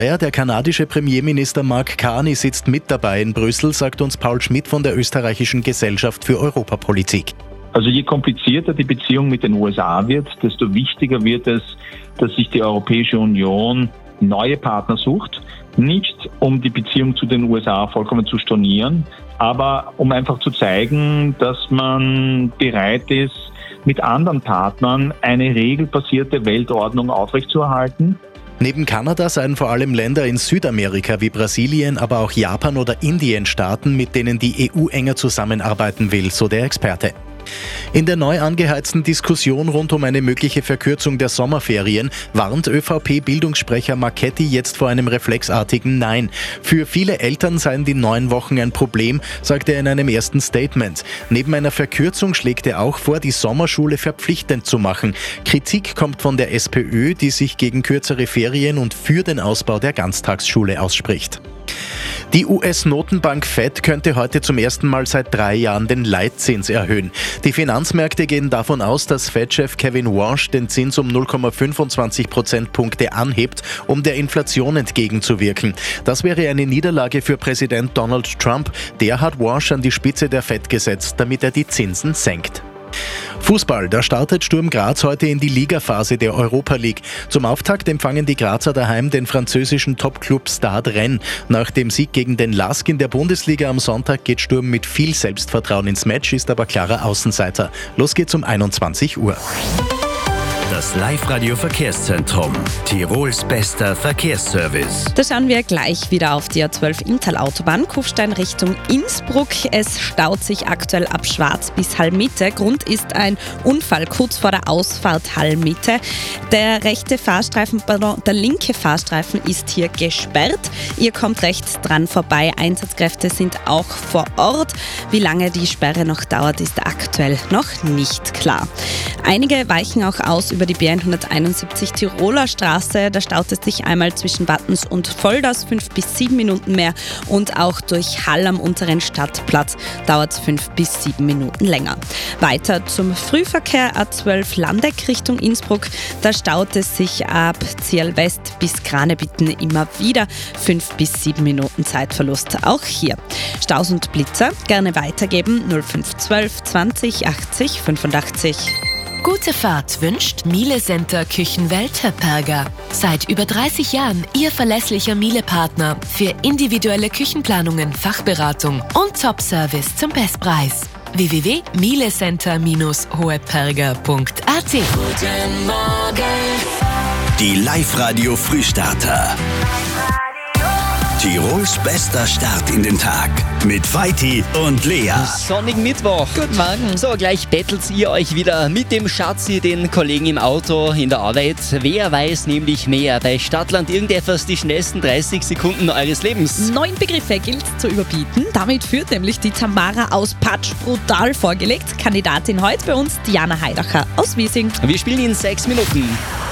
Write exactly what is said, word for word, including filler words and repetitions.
Ja, der kanadische Premierminister Mark Carney sitzt mit dabei in Brüssel, sagt uns Paul Schmidt von der österreichischen Gesellschaft für Europapolitik. Also je komplizierter die Beziehung mit den U S A wird, desto wichtiger wird es, dass sich die Europäische Union neue Partner sucht. Nicht um die Beziehung zu den U S A vollkommen zu stornieren, aber um einfach zu zeigen, dass man bereit ist, mit anderen Partnern eine regelbasierte Weltordnung aufrechtzuerhalten. Neben Kanada seien vor allem Länder in Südamerika wie Brasilien, aber auch Japan oder Indien Staaten, mit denen die E U enger zusammenarbeiten will, so der Experte. In der neu angeheizten Diskussion rund um eine mögliche Verkürzung der Sommerferien warnt ÖVP-Bildungssprecher Marchetti jetzt vor einem reflexartigen Nein. Für viele Eltern seien die neun Wochen ein Problem, sagt er in einem ersten Statement. Neben einer Verkürzung schlägt er auch vor, die Sommerschule verpflichtend zu machen. Kritik kommt von der SPÖ, die sich gegen kürzere Ferien und für den Ausbau der Ganztagsschule ausspricht. Die U S-Notenbank Fed könnte heute zum ersten Mal seit drei Jahren den Leitzins erhöhen. Die Finanzmärkte gehen davon aus, dass Fed-Chef Kevin Warsh den Zins um null Komma fünfundzwanzig Prozentpunkte anhebt, um der Inflation entgegenzuwirken. Das wäre eine Niederlage für Präsident Donald Trump. Der hat Warsh an die Spitze der Fed gesetzt, damit er die Zinsen senkt. Fußball, da startet Sturm Graz heute in die Ligaphase der Europa League. Zum Auftakt empfangen die Grazer daheim den französischen Topclub Stade Rennes. Nach dem Sieg gegen den L A S K in der Bundesliga am Sonntag geht Sturm mit viel Selbstvertrauen ins Match, ist aber klarer Außenseiter. Los geht's um einundzwanzig Uhr. Das Live-Radio-Verkehrszentrum. Tirols bester Verkehrsservice. Da schauen wir gleich wieder auf die A zwölf Inntal-Autobahn, Kufstein Richtung Innsbruck. Es staut sich aktuell ab Schwarz bis Hallmitte. Grund ist ein Unfall kurz vor der Ausfahrt Hallmitte. Der rechte Fahrstreifen, pardon, der linke Fahrstreifen ist hier gesperrt. Ihr kommt rechts dran vorbei. Einsatzkräfte sind auch vor Ort. Wie lange die Sperre noch dauert, ist aktuell noch nicht klar. Einige weichen auch aus über die B hunderteinundsiebzig Tiroler Straße. Da staut es sich einmal zwischen Wattens und Volders fünf bis sieben Minuten mehr und auch durch Hall am unteren Stadtplatz dauert es fünf bis sieben Minuten länger. Weiter zum Frühverkehr A zwölf Landeck Richtung Innsbruck. Da staut es sich ab Zierl West bis Kranebitten immer wieder fünf bis sieben Minuten Zeitverlust. Auch hier. Staus und Blitzer gerne weitergeben null fünf zwölf zwanzig achtzig fünfundachtzig. Gute Fahrt wünscht Miele Center Küchenwelt Höpperger. Seit über dreißig Jahren Ihr verlässlicher Miele-Partner für individuelle Küchenplanungen, Fachberatung und Top-Service zum Bestpreis. w w w punkt mielecenter hoheperger punkt a t. Guten Morgen. Die Live-Radio Frühstarter. Tirols bester Start in den Tag mit Vaiti und Lea. Sonnigen Mittwoch. Guten Morgen. So, gleich bettelt ihr euch wieder mit dem Schatzi, den Kollegen im Auto, in der Arbeit. Wer weiß nämlich mehr? Bei Stadtland irgendetwas die schnellsten dreißig Sekunden eures Lebens. Neun Begriffe gilt zu überbieten. Damit führt nämlich die Tamara aus Patsch brutal vorgelegt. Kandidatin heute bei uns Diana Heidacher aus Wiesing. Wir spielen in sechs Minuten.